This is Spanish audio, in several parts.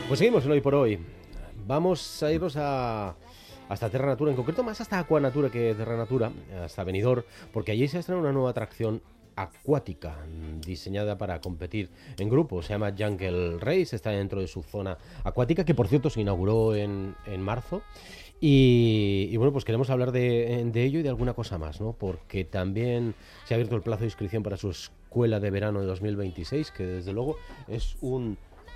Pues seguimos en Hoy por Hoy. Vamos a irnos hasta Terra Natura, en concreto más hasta Aquanatura que Terra Natura, hasta Benidorm, porque allí se ha estrenado una nueva atracción acuática diseñada para competir en grupo. Se llama Jungle Race, está dentro de su zona acuática, que por cierto se inauguró en marzo. Y bueno, pues queremos hablar de ello y de alguna cosa más, ¿no? Porque también se ha abierto el plazo de inscripción para su escuela de verano de 2026, que desde luego es un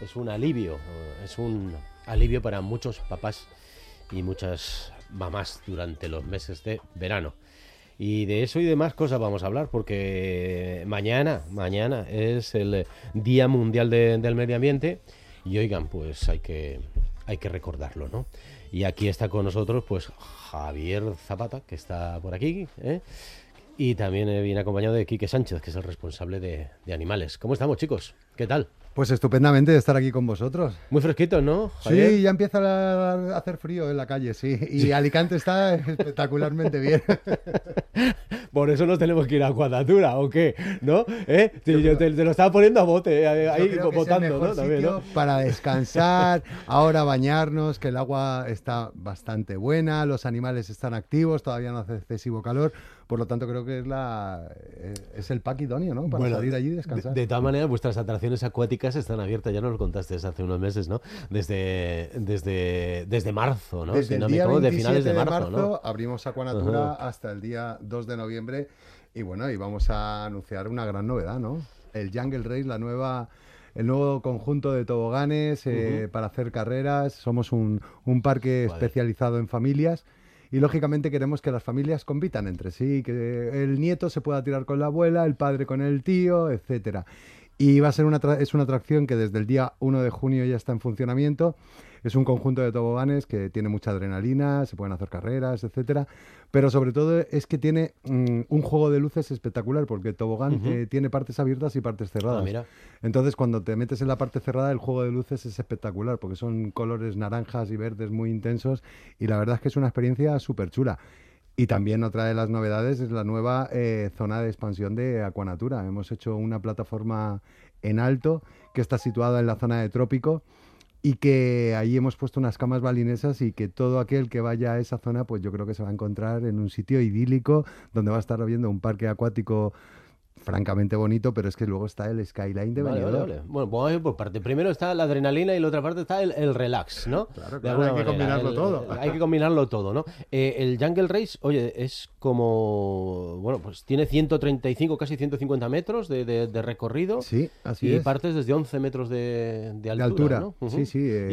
alivio para muchos papás y muchas mamás durante los meses de verano. Y de eso y de más cosas vamos a hablar, porque mañana es el Día Mundial del Medio Ambiente y oigan, pues hay que recordarlo, ¿no? Y aquí está con nosotros pues Javier Zapata, que está por aquí, ¿eh? Y también viene acompañado de Quique Sánchez, que es el responsable de animales. ¿Cómo estamos, chicos? ¿Qué tal? Pues estupendamente de estar aquí con vosotros. Muy fresquito, ¿no, Javier? Sí, ya empieza a hacer frío en la calle, sí. Y Alicante está espectacularmente bien. Por eso nos tenemos que ir a Aquanatura, ¿o qué? ¿No? Te lo estaba poniendo a bote, ahí votando, ¿no? También, ¿no? Para descansar, ahora bañarnos, que el agua está bastante buena, los animales están activos, todavía no hace excesivo calor. Por lo tanto, creo que es el pack idóneo, ¿no? Para salir allí y descansar. De todas maneras, vuestras atracciones acuáticas están abiertas, ya nos lo contaste hace unos meses, ¿no? Desde marzo, ¿no? Desde si no el día me equivoco, 27 de finales de marzo, ¿no? Abrimos Aquanatura hasta el día 2 de noviembre y bueno, y vamos a anunciar una gran novedad, ¿no? El Jungle Race, el nuevo conjunto de toboganes para hacer carreras. Somos un parque especializado en familias. Y lógicamente queremos que las familias compitan entre sí, que el nieto se pueda tirar con la abuela, el padre con el tío, etcétera. Y va a ser es una atracción que desde el día 1 de junio ya está en funcionamiento. Es un conjunto de toboganes que tiene mucha adrenalina, se pueden hacer carreras, etcétera. Pero sobre todo es que tiene un juego de luces espectacular, porque el tobogán tiene partes abiertas y partes cerradas. Ah, mira. Entonces, cuando te metes en la parte cerrada, el juego de luces es espectacular, porque son colores naranjas y verdes muy intensos. Y la verdad es que es una experiencia súper chula. Y también otra de las novedades es la nueva zona de expansión de Aquanatura. Hemos hecho una plataforma en alto que está situada en la zona de trópico y que ahí hemos puesto unas camas balinesas y que todo aquel que vaya a esa zona, pues yo creo que se va a encontrar en un sitio idílico donde va a estar viendo un parque acuático francamente bonito, pero es que luego está el skyline de Benidorm. Vale. Bueno, pues vamos a ir por parte. Primero está la adrenalina y la otra parte está el relax, ¿no? Claro, Hay que combinarlo todo. Hay que combinarlo todo, ¿no? El Jungle Race, oye, es como... Bueno, pues tiene 135, casi 150 metros de recorrido. Sí, así y es. Y partes desde 11 metros de altura, ¿no? Sí.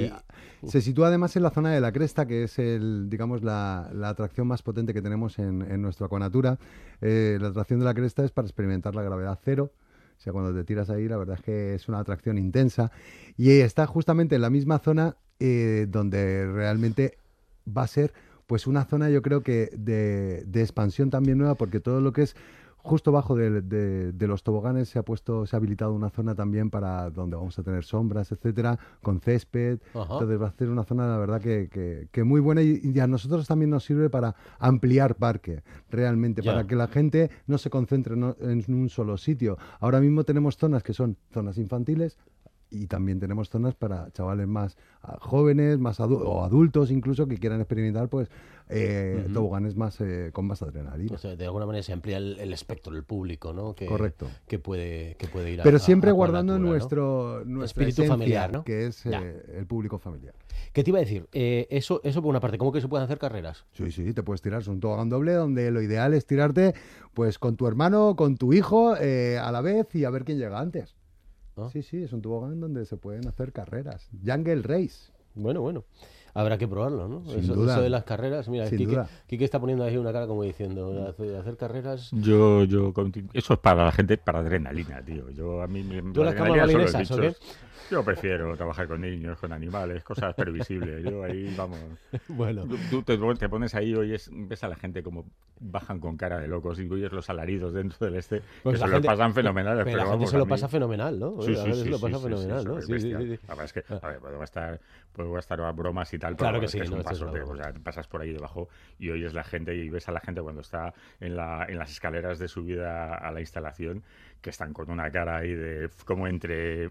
Se sitúa además en la zona de la cresta, que es digamos la atracción más potente que tenemos en nuestra Aquanatura. La atracción de la cresta es para experimentar la gravedad cero. O sea, cuando te tiras ahí, la verdad es que es una atracción intensa. Y está justamente en la misma zona donde realmente va a ser pues una zona, yo creo que de expansión también nueva, porque todo lo que es justo bajo de los toboganes se ha habilitado una zona también para donde vamos a tener sombras, etcétera, con césped. Ajá. Entonces va a ser una zona, la verdad, que muy buena y a nosotros también nos sirve para ampliar parque, realmente, para que la gente no se concentre en un solo sitio. Ahora mismo tenemos zonas que son zonas infantiles, y también tenemos zonas para chavales más jóvenes, o adultos incluso, que quieran experimentar pues toboganes con más adrenalina. O sea, de alguna manera se amplía el espectro, el público, ¿no? Correcto. Que puede ir a Pero siempre a guardando Aquanatura, nuestro espíritu esencia, familiar, ¿no? que es el público familiar. ¿Qué te iba a decir? Eso por una parte, ¿cómo que se pueden hacer carreras? Sí, te puedes tirar. Es un tobogán doble donde lo ideal es tirarte pues con tu hermano, con tu hijo a la vez y a ver quién llega antes. ¿Ah? Sí, es un tobogán donde se pueden hacer carreras. Jungle Race. Bueno. Habrá que probarlo, ¿no? Sin Eso duda. de las carreras. Mira, Sin duda. Quique está poniendo ahí una cara como diciendo, hacer carreras... Eso es para la gente, para adrenalina, tío. A mí ¿Tú las camas adrenalina son los balinesas o qué? bichos. Yo prefiero trabajar con niños, con animales, cosas previsibles. Yo ahí, vamos... Bueno. Tú te pones ahí, ves a la gente como bajan con cara de locos y oyes los alaridos dentro del Pues que se lo pasan fenomenales. Pero la gente se lo pasa fenomenal, ¿no? Sí, Se lo pasa fenomenal, ¿no? Sí. La verdad es que, a ver, puedo estar a bromas y tal, pero Claro que es sí, que es no, un esto es pasote. una O sea, pasas por ahí debajo y oyes la gente y ves a la gente cuando está en las escaleras de subida a la instalación, que están con una cara ahí de como entre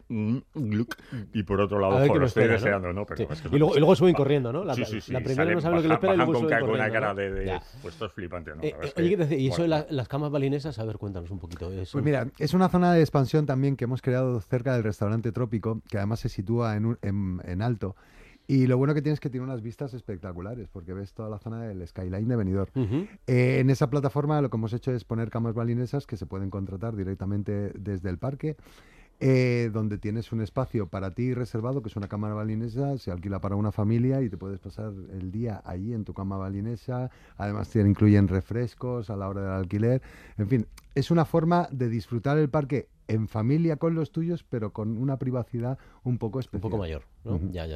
y por otro lado, lo estoy espera, deseando, ¿no? Sí. Pero es que Y luego suben corriendo, ¿no? La sí. primera no sabe lo que le espera y luego bajan suben con corriendo, una cara ¿no? de pues esto es flipante, ¿no? La verdad es Oye, que, ¿qué te decía? Y eso de bueno, las camas balinesas, a ver, cuéntanos un poquito. Pues mira, es una zona de expansión también que hemos creado cerca del restaurante Trópico, que además se sitúa en alto. Y lo bueno que tiene es que tiene unas vistas espectaculares, porque ves toda la zona del skyline de Benidorm. Ujú. En esa plataforma lo que hemos hecho es poner camas balinesas que se pueden contratar directamente desde el parque, donde tienes un espacio para ti reservado, que es una cama balinesa, se alquila para una familia y te puedes pasar el día allí en tu cama balinesa. Además te incluyen refrescos a la hora del alquiler. En fin, es una forma de disfrutar el parque en familia con los tuyos, pero con una privacidad un poco Un especial. poco mayor, ¿no? Ujú. Ya.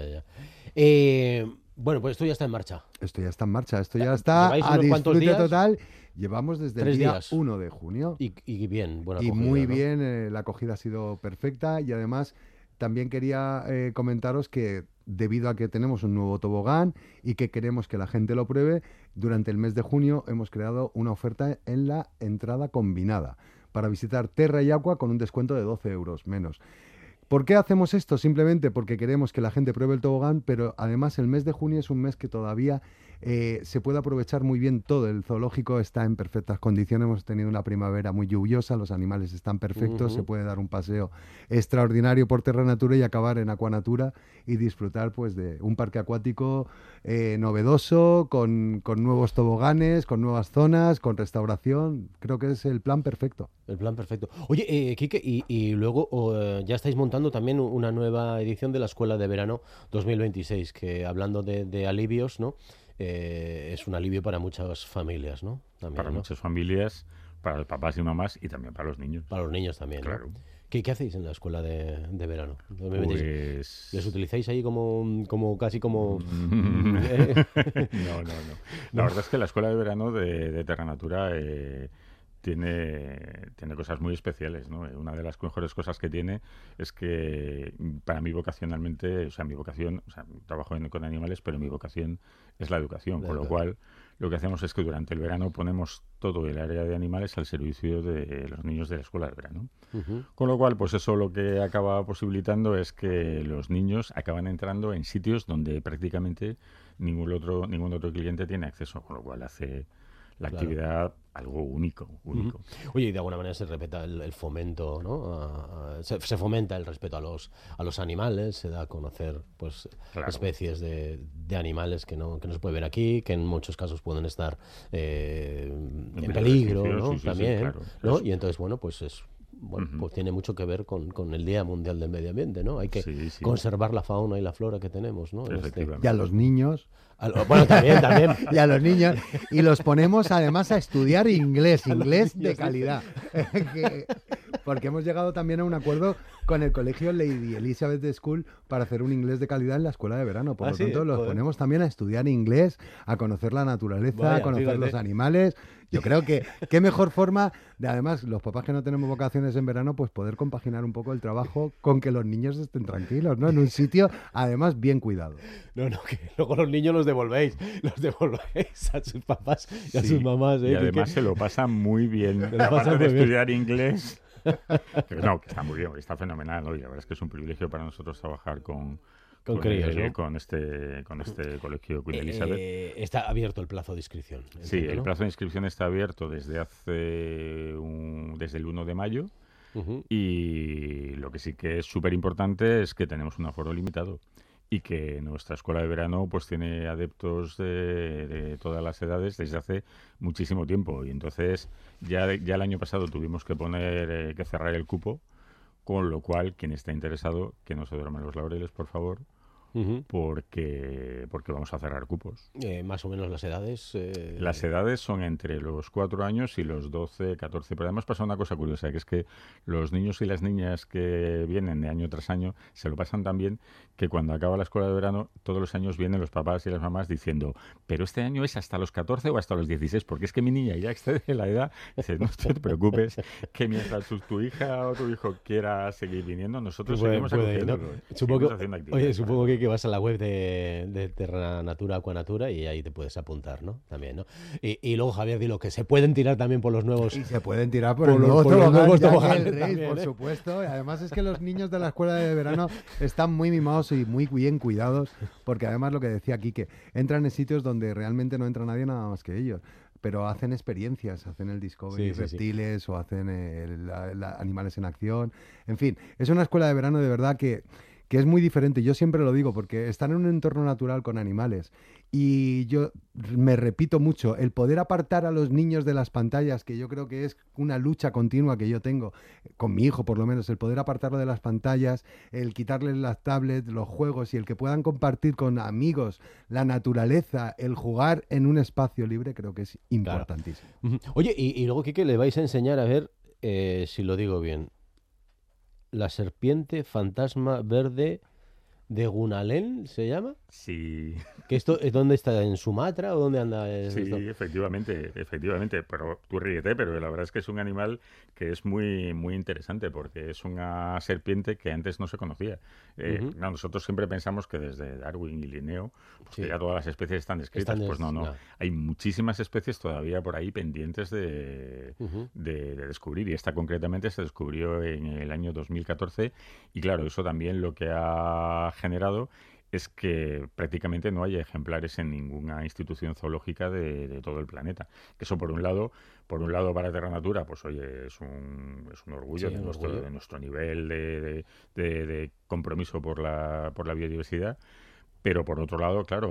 Bueno, pues esto ya está en marcha. Esto ya está en marcha, esto ya está ¿Lleváis a unos cuantos disfrute días? total. Llevamos desde el 3 día días. 1 de junio. Y bien, buena Y acogida, muy ¿no? bien, la acogida ha sido perfecta y además también quería comentaros que debido a que tenemos un nuevo tobogán y que queremos que la gente lo pruebe, durante el mes de junio hemos creado una oferta en la entrada combinada para visitar Terra y Aqua con un descuento de 12 euros menos. ¿Por qué hacemos esto? Simplemente porque queremos que la gente pruebe el tobogán, pero además el mes de junio es un mes que todavía se puede aprovechar muy bien todo. El zoológico está en perfectas condiciones, hemos tenido una primavera muy lluviosa, los animales están perfectos, se puede dar un paseo extraordinario por Terra Natura y acabar en Aquanatura y disfrutar pues de un parque acuático novedoso, con nuevos toboganes, con nuevas zonas, con restauración. Creo que es el plan perfecto. El plan perfecto. Oye, Quique, y luego ya estáis montando también una nueva edición de la Escuela de Verano 2026, que hablando de alivios, ¿no? Es un alivio para muchas familias, ¿no? También, para ¿no? muchas familias, para los papás y mamás y también para los niños. Para los niños también, ¿no? Claro. ¿Qué hacéis en la Escuela de Verano 2026? Pues... ¿Les utilizáis ahí como casi como... No. La verdad es que la escuela de verano de Terra Natura tiene cosas muy especiales, ¿no? Una de las mejores cosas que tiene es que para mí vocacionalmente, o sea, mi vocación, o sea, trabajo con animales, pero mi vocación es la educación, con lo cual lo que hacemos es que durante el verano ponemos todo el área de animales al servicio de los niños de la escuela de verano. Con lo cual, pues eso lo que acaba posibilitando es que los niños acaban entrando en sitios donde prácticamente ningún otro cliente tiene acceso, con lo cual hace la actividad algo único. Oye, y de alguna manera se respeta el fomento, ¿no? Se fomenta el respeto a los animales, se da a conocer pues especies de animales que no se pueden ver aquí, que en muchos casos pueden estar en peligro, ¿no? Sí, También, claro. ¿no? Y entonces, bueno, pues pues tiene mucho que ver con el Día Mundial del Medio Ambiente, ¿no? Hay que conservar la fauna y la flora que tenemos, ¿no? Y a los niños. Bueno, también. Y a los niños. Y los ponemos además a estudiar inglés de calidad. Porque hemos llegado también a un acuerdo con el colegio Lady Elizabeth School para hacer un inglés de calidad en la escuela de verano. Por lo tanto, los ponemos también a estudiar inglés, a conocer la naturaleza, a conocer los animales. Yo creo que qué mejor forma de, además, los papás que no tenemos vacaciones en verano, pues poder compaginar un poco el trabajo con que los niños estén tranquilos, ¿no? En un sitio, además, bien cuidado. No, que luego los niños los devolvéis a sus papás y a sus mamás. Y además se lo pasan muy bien. Aparte de estudiar inglés. Que está muy bien, está fenomenal, ¿no? Y la verdad es que es un privilegio para nosotros trabajar con críos, ¿no? con este colegio Queen Elizabeth. Está abierto el plazo de inscripción. Sí, el plazo de inscripción está abierto desde el 1 de mayo. Y lo que sí que es súper importante es que tenemos un aforo limitado y que nuestra escuela de verano pues tiene adeptos de todas las edades desde hace muchísimo tiempo. Y entonces ya el año pasado tuvimos que que cerrar el cupo, con lo cual quien está interesado que no se duerma en los laureles, por favor. Porque vamos a cerrar cupos. Más o menos las edades. Las edades son entre los 4 años y los 12, 14. Pero además pasa una cosa curiosa, que es que los niños y las niñas que vienen de año tras año se lo pasan tan bien que cuando acaba la escuela de verano, todos los años vienen los papás y las mamás diciendo, pero este año es hasta los 14 o hasta los 16, porque es que mi niña ya excede la edad. Dices, no te preocupes, que mientras tu hija o tu hijo quiera seguir viniendo, nosotros seguimos acogiéndolo. Supongo que que vas a la web de Terra Natura, Aquanatura, y ahí te puedes apuntar, ¿no? También, ¿no? Y luego, Javier, dilo que se pueden tirar también por los nuevos... Y se pueden tirar por por el los- nuevo por los nuevos tobogán toboganes Jungle Race, también, por ¿eh? supuesto. Y además es que los niños de la escuela de verano están muy mimados y muy bien cuidados, porque además lo que decía Quique, entran en sitios donde realmente no entra nadie nada más que ellos. Pero hacen experiencias, hacen el Discovery Sí, sí, sí. reptiles o hacen animales en acción. En fin, es una escuela de verano de verdad que es muy diferente. Yo siempre lo digo porque están en un entorno natural con animales. Y yo me repito mucho, el poder apartar a los niños de las pantallas, que yo creo que es una lucha continua que yo tengo, con mi hijo por lo menos, el poder apartarlo de las pantallas, el quitarles las tablets, los juegos y el que puedan compartir con amigos la naturaleza, el jugar en un espacio libre, creo que es importantísimo. Ujú. Oye, y luego, Quique, le vais a enseñar a ver, si lo digo bien, la serpiente fantasma verde de Gunalén, ¿se llama? Sí, ¿Que esto es dónde está? ¿En Sumatra o dónde anda sí, esto? efectivamente, pero tú ríete, pero la verdad es que es un animal que es muy interesante porque es una serpiente que antes no se conocía. Ujú. No, nosotros siempre pensamos que desde Darwin y Linneo, pues que Sí. ya todas las especies están descritas, pues no, no. hay muchísimas especies todavía por ahí pendientes Ujú. de descubrir y esta concretamente se descubrió en el año 2014 y claro, eso también lo que ha generado es que prácticamente no hay ejemplares en ninguna institución zoológica de todo el planeta. Que eso por un lado para Terra Natura, pues oye, es un orgullo Sí, un orgullo. de nuestro nivel de compromiso por la biodiversidad. Pero por otro lado, claro,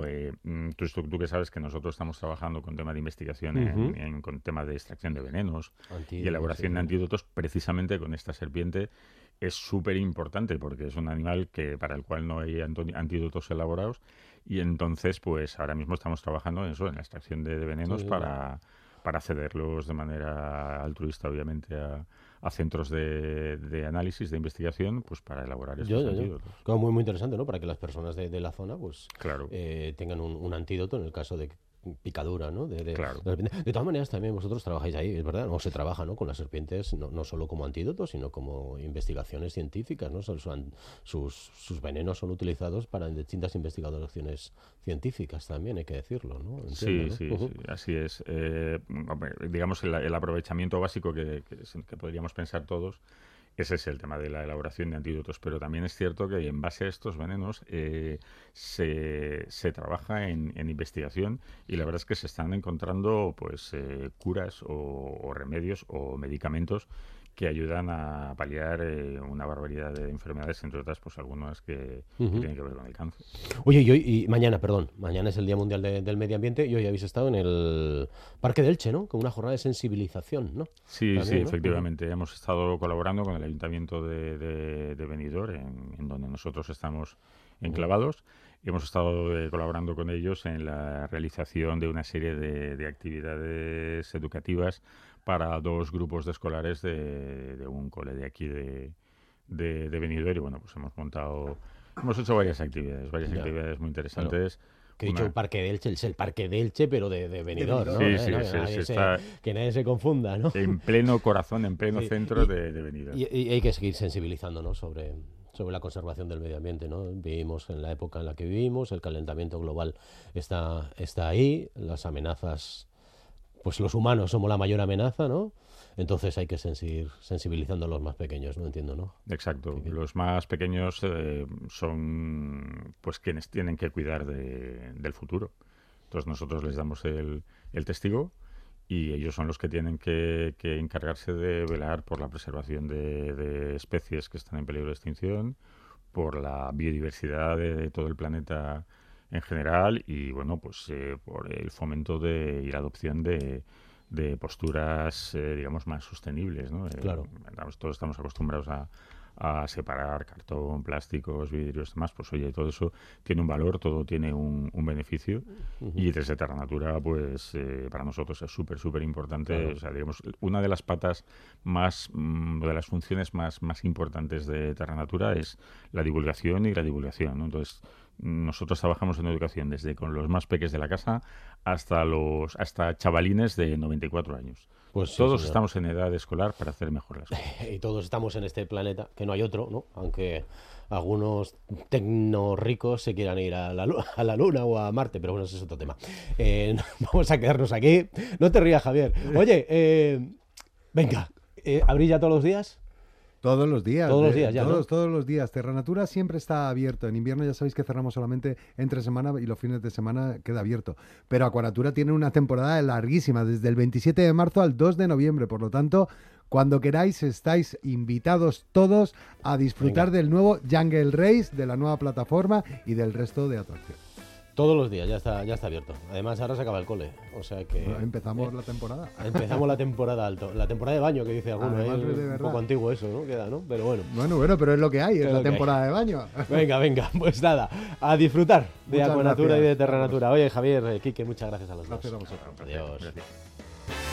tú que sabes que nosotros estamos trabajando con temas de investigación Ujú. con temas de extracción de venenos y Antídotos, sí, elaboración de sí. antídotos, precisamente con esta serpiente es súper importante porque es un animal que para el cual no hay antídotos elaborados y entonces pues ahora mismo estamos trabajando en eso, en la extracción de Sí, venenos sí, sí. para cederlos de manera altruista obviamente a centros de análisis, de investigación, pues para elaborar estos Yo. antídotos. Como muy interesante, ¿no? Para que las personas de la zona pues Claro, tengan un antídoto en el caso de picadura, ¿no? claro. De todas maneras, también vosotros trabajáis ahí, es verdad, no se trabaja, ¿no? Con las serpientes, no solo como antídoto, sino como investigaciones científicas, ¿no? Sus venenos son utilizados para distintas investigaciones científicas también, hay que decirlo, ¿no? Entiendo, Sí, ¿no? sí, Ujú. sí, así es. Hombre, digamos, el aprovechamiento básico que podríamos pensar todos, ese es el tema de la elaboración de antídotos, pero también es cierto que en base a estos venenos se trabaja en investigación y la verdad es que se están encontrando pues curas o remedios o medicamentos que ayudan a paliar una barbaridad de enfermedades, entre otras, pues algunas que Ujú. tienen que ver con el cáncer. Oye, y mañana, perdón, mañana es el Día Mundial del Medio Ambiente y hoy habéis estado en el Parque de Elche, ¿no? Con una jornada de sensibilización, ¿no? Sí, sí, También, ¿no? Ujú. efectivamente. Hemos estado colaborando con el Ayuntamiento de Benidorm, en donde nosotros estamos Ujú. enclavados. Y hemos estado colaborando con ellos en la realización de una serie de actividades educativas para dos grupos de escolares de un cole de aquí de Benidorm. Y bueno, pues hemos hecho varias Ya, actividades muy claro. interesantes. Que he dicho Una, Parque de Elche, es el Parque de Elche, pero de Benidorm, ¿no? sí, sí, ¿No? sí, está Que nadie se confunda, ¿no? en pleno corazón, en pleno Sí, centro de Benidorm. y hay que seguir sensibilizándonos sobre la conservación del medio ambiente, ¿no? Vivimos en la época en la que vivimos, el calentamiento global está ahí, las amenazas, pues los humanos somos la mayor amenaza, ¿no? Entonces hay que seguir sensibilizando a los más pequeños, ¿no? Entiendo, ¿no? Exacto. Que- Los más pequeños son pues quienes tienen que cuidar del futuro. Entonces nosotros les damos el testigo y ellos son los que tienen que encargarse de velar por la preservación de especies que están en peligro de extinción, por la biodiversidad de todo el planeta en general y bueno, pues por el fomento y la adopción de posturas, digamos, más sostenibles, ¿no? Claro. Todos estamos acostumbrados a separar cartón, plásticos, vidrios, demás, pues oye, todo eso tiene un valor, todo tiene un beneficio Ujú. y desde Terra Natura, pues para nosotros es súper importante, Claro. o sea, digamos, una de las patas de las funciones más importantes de Terra Natura es la divulgación y la divulgación, ¿no? Entonces, nosotros trabajamos en educación desde con los más peques de la casa hasta chavalines de 94 años. Pues todos sí, estamos en edad escolar para hacer mejor las cosas. Y todos estamos en este planeta, que no hay otro, ¿no? Aunque algunos tecno ricos se quieran ir a la Luna o a Marte, pero bueno, ese es otro tema. Vamos a quedarnos aquí. No te rías, Javier. Oye, venga, ¿abrís ya todos los días? Todos los días. Todos los días ya, ¿no? Todos los días. Terranatura siempre está abierto. En invierno ya sabéis que cerramos solamente entre semana y los fines de semana queda abierto. Pero Aquanatura tiene una temporada larguísima, desde el 27 de marzo al 2 de noviembre. Por lo tanto, cuando queráis estáis invitados todos a disfrutar del nuevo Jungle Race, de la nueva plataforma y del resto de atracciones. Todos los días, ya está abierto. Además, ahora se acaba el cole, o sea que... Bueno, empezamos la temporada. Empezamos la temporada alto. La temporada de baño, que dice alguno. Además, de Un verdad. poco antiguo eso, ¿no? Queda, ¿no? Pero bueno. Bueno, pero es lo que hay, es Es la lo que temporada de baño. Venga, pues nada, a disfrutar de Muchas Aquanatura y gracias, de Terranatura. Oye, Javier, Quique, muchas gracias a los Gracias dos. a vosotros. Adiós. Gracias.